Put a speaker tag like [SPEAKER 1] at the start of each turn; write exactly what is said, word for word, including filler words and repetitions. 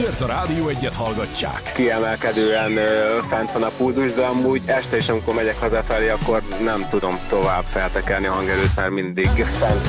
[SPEAKER 1] miért a Rádió Egyet hallgatják?
[SPEAKER 2] Kiemelkedően ö, fent van a pulzus, de amúgy este is, amikor megyek hazafelé, akkor nem tudom tovább feltekerni a hangerőt, mert mindig fent